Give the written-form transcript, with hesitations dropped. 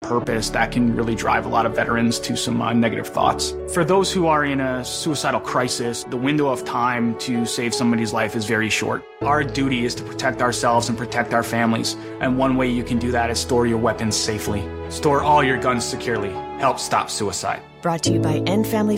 purpose that can really drive a lot of veterans to some negative thoughts. For those who are in a suicidal crisis, the window of time to save somebody's life is very short. Our duty is to protect ourselves and protect our families, and one way you can do that is store your weapons safely. Store all your guns securely. Help stop suicide. Brought to you by End Family